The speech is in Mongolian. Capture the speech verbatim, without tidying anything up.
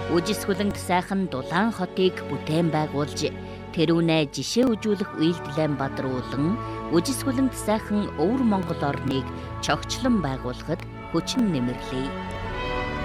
Үжисгүлэнт сайхан Дулаан хотыг бүтээн байгуулж, тэрүүнээ жишээ үзүүлэх үйлдэлэн бадруулан, үжисгүлэнт сайхан Өвөр Монгол орныг чогчлон байгуулахад хүчин нэмэрлэе.